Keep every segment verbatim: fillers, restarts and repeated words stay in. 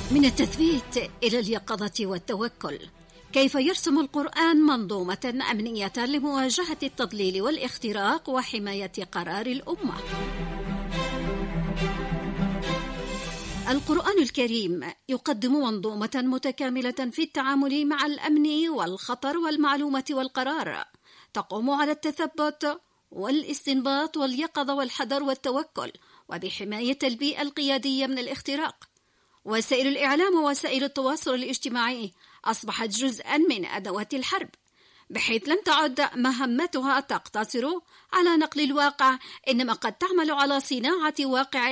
من التثبيت إلى اليقظة والتوكل، كيف يرسم القرآن منظومة أمنية لمواجهة التضليل والاختراق وحماية قرار الأمة. القرآن الكريم يقدم منظومة متكاملة في التعامل مع الأمن والخطر والمعلومة والقرار، تقوم على التثبت والاستنباط واليقظة والحذر والتوكل، وبحماية البيئة القيادية من الاختراق. وسائل الإعلام ووسائل التواصل الاجتماعي أصبحت جزءا من أدوات الحرب، بحيث لم تعد مهمتها تقتصر على نقل الواقع، إنما قد تعمل على صناعة واقع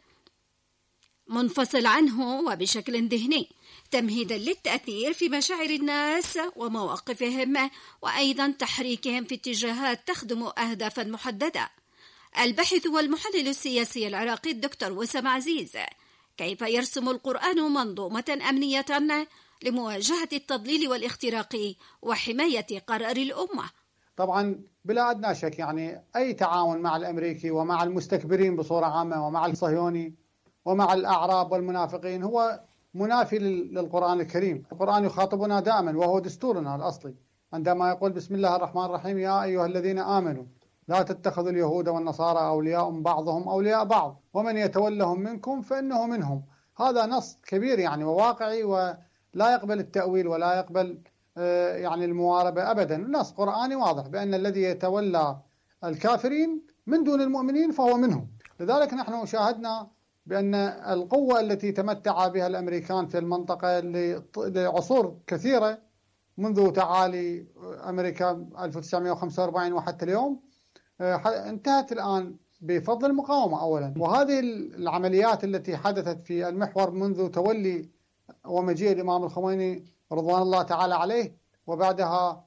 منفصل عنه وبشكل ذهني، تمهيدا للتأثير في مشاعر الناس ومواقفهم، وأيضا تحريكهم في اتجاهات تخدم أهدافا محددة. الباحث والمحلل السياسي العراقي الدكتور وسام عزيز، كيف يرسم القرآن منظومة أمنية لمواجهة التضليل والاختراق وحماية قرار الأمة؟ طبعا بلا أدنى شك، يعني أي تعاون مع الأمريكي ومع المستكبرين بصورة عامة ومع الصهيوني ومع الأعراب والمنافقين هو منافي للقرآن الكريم. القرآن يخاطبنا دائما وهو دستورنا الأصلي عندما يقول بسم الله الرحمن الرحيم: يا أيها الذين آمنوا لا تتخذوا اليهود والنصارى أولياء بعضهم أولياء بعض ومن يتولهم منكم فإنه منهم. هذا نص كبير يعني وواقعي ولا يقبل التأويل ولا يقبل يعني المواربة أبدا. نص قرآني واضح بأن الذي يتولى الكافرين من دون المؤمنين فهو منهم. لذلك نحن شاهدنا بأن القوة التي تمتع بها الأمريكان في المنطقة لعصور كثيرة منذ تعالي أمريكا ألف وتسعمئة وخمسة وأربعين وحتى اليوم انتهت الآن بفضل المقاومة أولا. وهذه العمليات التي حدثت في المحور منذ تولي ومجيء الإمام الخميني رضوان الله تعالى عليه، وبعدها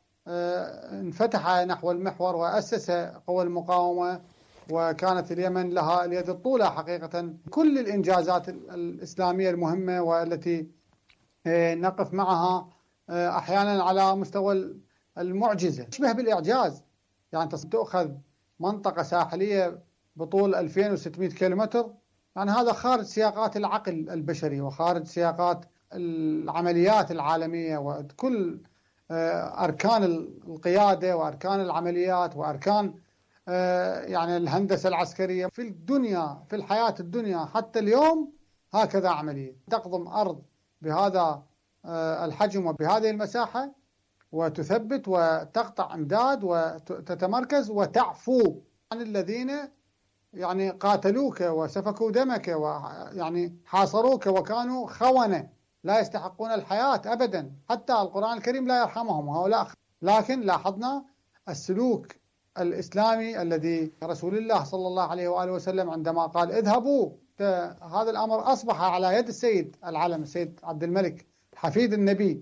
انفتح نحو المحور وأسس قوى المقاومة، وكانت اليمن لها اليد الطولى حقيقة. كل الإنجازات الإسلامية المهمة والتي نقف معها أحيانا على مستوى المعجزة تشبه بالإعجاز. يعني تأخذ منطقة ساحلية بطول ألفين وستمئة كيلومتر، يعني هذا خارج سياقات العقل البشري وخارج سياقات العمليات العالمية وكل أركان القيادة وأركان العمليات وأركان يعني الهندسة العسكرية في الدنيا، في الحياة الدنيا حتى اليوم. هكذا عملية تقضم أرض بهذا الحجم وبهذه المساحة وتثبت وتقطع امداد وتتمركز وتعفو عن الذين يعني قاتلوك وسفكوا دمك ويعني حاصروك وكانوا خونة لا يستحقون الحياة أبدا. حتى القرآن الكريم لا يرحمهم هؤلاء. لكن لاحظنا السلوك الإسلامي الذي رسول الله صلى الله عليه وآله وسلم عندما قال اذهبوا، هذا الأمر أصبح على يد السيد العالم السيد عبد الملك حفيد النبي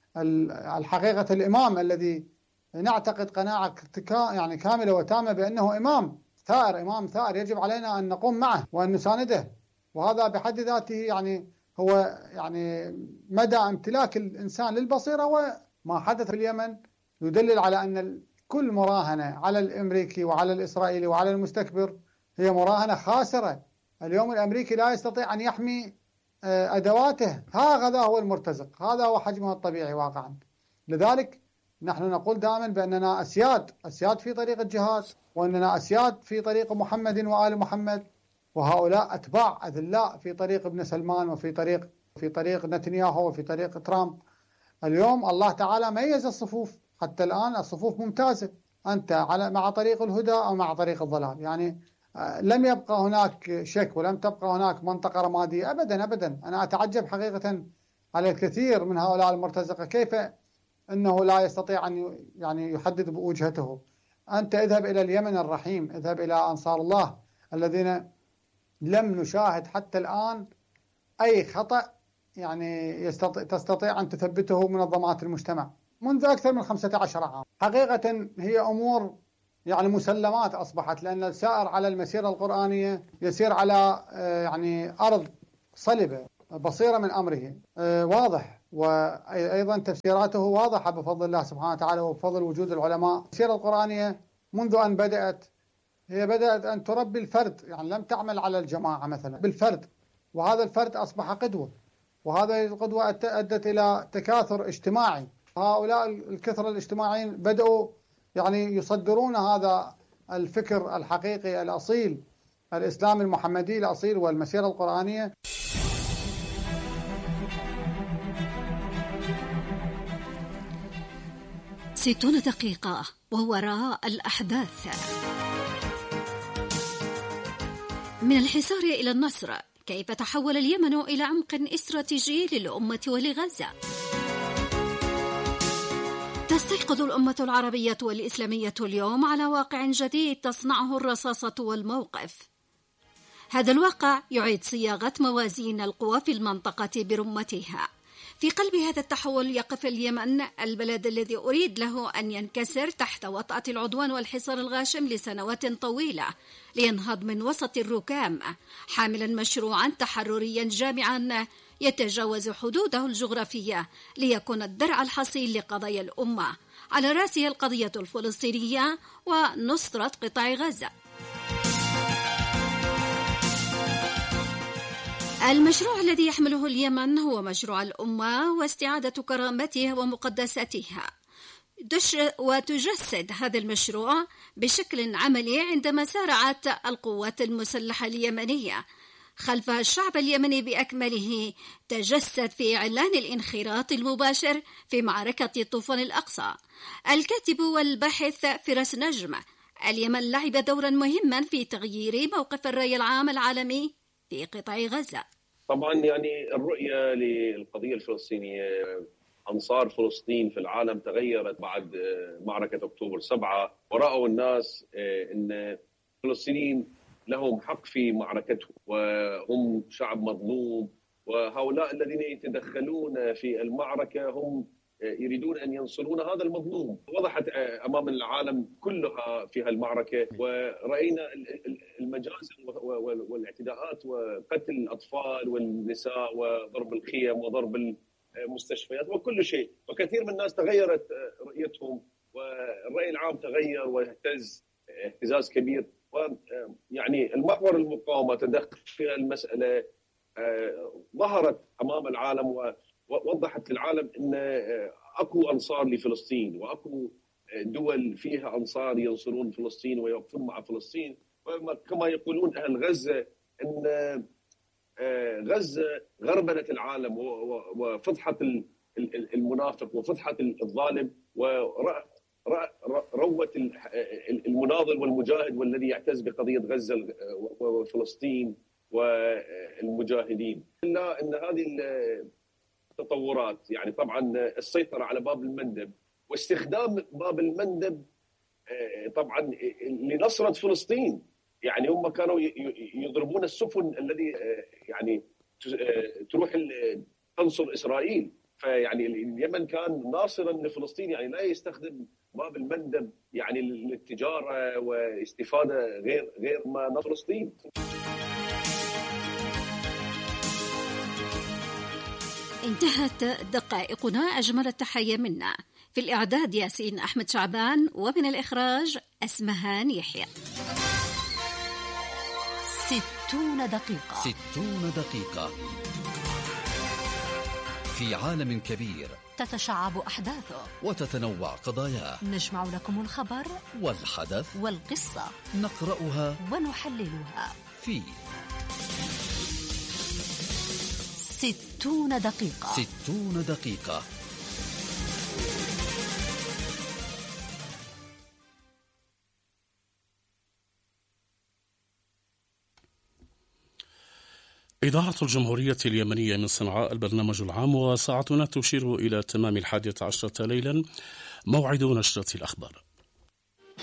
الحقيقة الإمام الذي نعتقد قناعة يعني كاملة وتامة بأنه إمام ثائر، إمام ثائر يجب علينا أن نقوم معه وأن نسانده. وهذا بحد ذاته يعني هو يعني مدى امتلاك الإنسان للبصيرة. وما حدث في اليمن يدلل على أن كل مراهنة على الأمريكي وعلى الإسرائيلي وعلى المستكبر هي مراهنة خاسرة. اليوم الأمريكي لا يستطيع أن يحمي أدواته، هذا هو المرتزق، هذا هو حجمه الطبيعي واقعا. لذلك نحن نقول دائما بأننا أسياد أسياد في طريق الجهاد، وأننا أسياد في طريق محمد وآل محمد، وهؤلاء أتباع أذلاء في طريق ابن سلمان وفي طريق في طريق نتنياهو وفي طريق ترامب. اليوم الله تعالى ميز الصفوف، حتى الآن الصفوف ممتازة، أنت على مع طريق الهدى أو مع طريق الضلال. يعني لم يبقى هناك شك ولم تبقى هناك منطقة رمادية أبدا أبدا. أنا أتعجب حقيقة على الكثير من هؤلاء المرتزقة كيف أنه لا يستطيع أن يعني يحدد بوجهته. أنت اذهب إلى اليمن الرحيم، اذهب إلى أنصار الله الذين لم نشاهد حتى الآن أي خطأ يعني يستطيع تستطيع أن تثبته منظمات المجتمع منذ أكثر من خمسة عشر عام. حقيقة هي أمور يعني مسلمات أصبحت، لأن السائر على المسيرة القرآنية يسير على يعني أرض صلبة بصيرة من أمره واضح، وأيضا تفسيراته واضحة بفضل الله سبحانه وتعالى وبفضل وجود العلماء. السيرة القرآنية منذ أن بدأت هي بدأت أن تربي الفرد، يعني لم تعمل على الجماعة مثلا، بالفرد، وهذا الفرد أصبح قدوة. وهذه القدوة أدت إلى تكاثر اجتماعي. هؤلاء الكثرة الاجتماعيين بدأوا يعني يصدرون هذا الفكر الحقيقي الأصيل، الإسلام المحمدي الأصيل والمسيرة القرآنية. ستون دقيقة ووراء الأحداث. من الحصار إلى النصر، كيف تحول اليمن إلى عمق استراتيجي للأمة ولغزة؟ تستيقظ الأمة العربية والإسلامية اليوم على واقع جديد تصنعه الرصاصة والموقف. هذا الواقع يعيد صياغة موازين القوى في المنطقة برمتها. في قلب هذا التحول يقف اليمن، البلد الذي أريد له أن ينكسر تحت وطأة العدوان والحصار الغاشم لسنوات طويلة، لينهض من وسط الركام حاملا مشروعا تحرريا جامعا يتجاوز حدوده الجغرافية، ليكون الدرع الحصين لقضايا الأمة، على رأسها القضية الفلسطينية ونصرة قطاع غزة. المشروع الذي يحمله اليمن هو مشروع الأمة واستعادة كرامتها ومقدساتها. وتجسد هذا المشروع بشكل عملي عندما سارعت القوات المسلحة اليمنية خلف الشعب اليمني بأكمله، تجسد في إعلان الانخراط المباشر في معركة طوفان الأقصى. الكاتب والباحث فراس نجم، اليمن لعب دورا مهما في تغيير موقف الرأي العام العالمي في قطاع غزة. طبعا يعني الرؤية للقضية الفلسطينية، أنصار فلسطين في العالم تغيرت بعد معركة أكتوبر سبعة، ورأوا الناس أن الفلسطينيين لهم حق في معركتهم وهم شعب مظلوم، وهؤلاء الذين يتدخلون في المعركة هم يريدون أن ينصرون هذا المظلوم. وضحت أمام العالم كلها في هالمعركة، ورأينا المجازر والاعتداءات وقتل الأطفال والنساء وضرب الخيم وضرب المستشفيات وكل شيء. وكثير من الناس تغيرت رؤيتهم والرأي العام تغير واهتز اهتزاز كبير. ويعني المحور المقاومة تدخل في المسألة، ظهرت أمام العالم ووضحت للعالم أن أكو أنصار لفلسطين وأكو دول فيها أنصار ينصرون فلسطين ويوقفون مع فلسطين. وكما يقولون أهل غزة أن غزة غربلت العالم وفضحت المنافق وفضحت الظالم وروت المناضل والمجاهد والذي يعتز بقضية غزة وفلسطين والمجاهدين. إلا أن هذه التطورات يعني طبعا السيطرة على باب المندب واستخدام باب المندب طبعا لنصرة فلسطين. يعني هم كانوا يضربون السفن الذي يعني تروح تنصر إسرائيل. فيعني اليمن كان ناصرا لفلسطين، يعني لا يستخدم باب المندب يعني للتجارة واستفادة غير غير ما فلسطين. انتهت دقائقنا، أجمل التحية منا. في الإعداد ياسين أحمد شعبان، ومن الإخراج أسمهان يحيى. ستون دقيقة ستون دقيقة في عالم كبير تتشعب أحداثه وتتنوع قضاياه. نجمع لكم الخبر والحدث والقصة، نقرأها ونحللها في ستون دقيقة. ستون دقيقة. إذاعة الجمهورية اليمنية من صنعاء، البرنامج العام، وساعتنا تشير إلى تمام الحادية عشرة ليلا، موعد نشرة الأخبار.